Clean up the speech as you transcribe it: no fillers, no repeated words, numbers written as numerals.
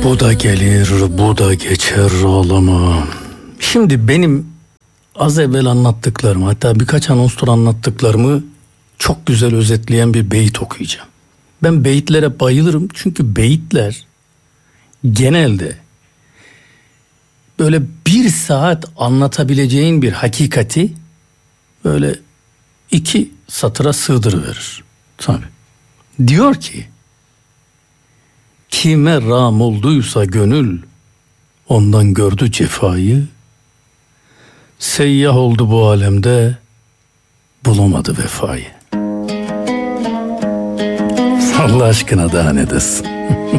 Bu da gelir, bu da geçer ağlama. Şimdi benim az evvel anlattıklarımı, hatta birkaç anonstur anlattıklarımı çok güzel özetleyen bir beyit okuyacağım. Ben beyitlere bayılırım çünkü beyitler genelde böyle bir saat anlatabileceğin bir hakikati böyle 2 satıra sığdırıverir. Tabii. Diyor ki, kime ram olduysa gönül ondan gördü cefayı, seyyah oldu bu alemde bulamadı vefayı. Allah aşkına daha ne desin?